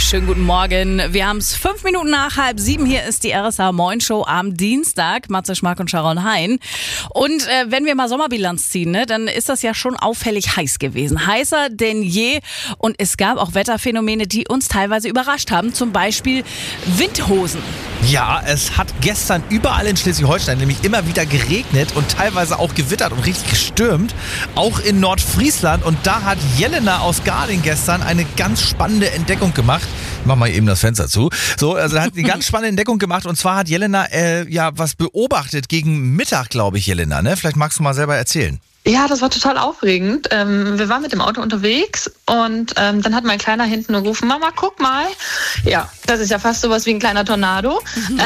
Schönen guten Morgen. Wir haben es 5 Minuten nach 6:30. Hier ist die RSH Moin Show am Dienstag. Matze Schmack und Sharon Hein. Und wenn wir mal Sommerbilanz ziehen, ne, dann ist das ja schon auffällig heiß gewesen. Heißer denn je. Und es gab auch Wetterphänomene, die uns teilweise überrascht haben. Zum Beispiel Windhosen. Ja, es hat gestern überall in Schleswig-Holstein nämlich immer wieder geregnet und teilweise auch gewittert und richtig gestürmt. Auch in Nordfriesland. Und da hat Jelena aus Garding gestern eine ganz spannende Entdeckung gemacht. Ich mach mal eben das Fenster zu. So, also hat eine ganz spannende Entdeckung gemacht. Und zwar hat Jelena was beobachtet gegen Mittag, glaube ich, Jelena. Ne? Vielleicht magst du mal selber erzählen. Ja, das war total aufregend. Wir waren mit dem Auto unterwegs und dann hat mein Kleiner hinten gerufen, Mama, guck mal. Ja, das ist ja fast sowas wie ein kleiner Tornado.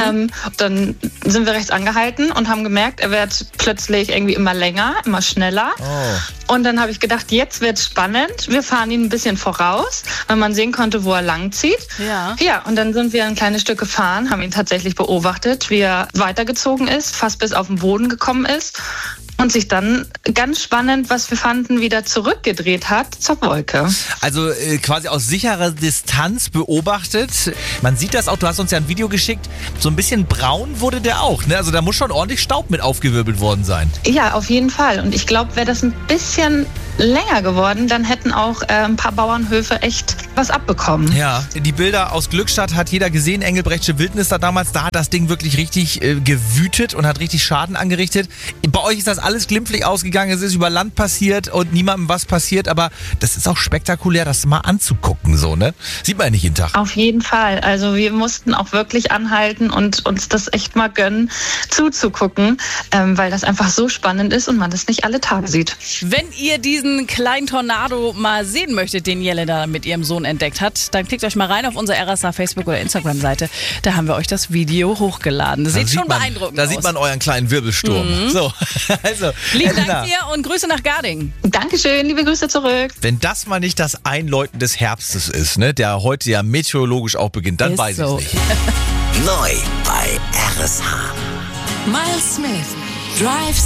Dann sind wir rechts angehalten und haben gemerkt, er wird plötzlich irgendwie immer länger, immer schneller. Oh. Und dann habe ich gedacht, jetzt wird's spannend. Wir fahren ihn ein bisschen voraus, weil man sehen konnte, wo er lang zieht. Ja, und dann sind wir ein kleines Stück gefahren, haben ihn tatsächlich beobachtet, wie er weitergezogen ist, fast bis auf den Boden gekommen ist. Und sich dann, ganz spannend, was wir fanden, wieder zurückgedreht hat zur Wolke. Also quasi aus sicherer Distanz beobachtet. Man sieht das auch, du hast uns ja ein Video geschickt. So ein bisschen braun wurde der auch, ne? Also da muss schon ordentlich Staub mit aufgewirbelt worden sein. Ja, auf jeden Fall. Und ich glaube, wäre das ein bisschen länger geworden, dann hätten auch ein paar Bauernhöfe echt was abbekommen. Ja, die Bilder aus Glückstadt hat jeder gesehen. Engelbrechtsche Wildnis da damals. Da hat das Ding wirklich richtig gewütet und hat richtig Schaden angerichtet. Bei euch ist das alles glimpflich ausgegangen. Es ist über Land passiert und niemandem was passiert. Aber das ist auch spektakulär, das mal anzugucken. So, ne? Sieht man ja nicht jeden Tag. Auf jeden Fall. Also wir mussten auch wirklich anhalten und uns das echt mal gönnen, zuzugucken, weil das einfach so spannend ist und man das nicht alle Tage sieht. Wenn ihr diesen kleinen Tornado mal sehen möchtet, den Jelena mit ihrem Sohn entdeckt hat, dann klickt euch mal rein auf unsere RSH Facebook- oder Instagram-Seite. Da haben wir euch das Video hochgeladen. Das sieht schon beeindruckend aus. Da sieht man euren kleinen Wirbelsturm. So, also, lieben Dank dir und Grüße nach Garding. Dankeschön, liebe Grüße zurück. Wenn das mal nicht das Einläuten des Herbstes ist, ne, der heute ja meteorologisch auch beginnt, dann weiß ich es nicht. Neu bei RSH. Miles Smith, Drive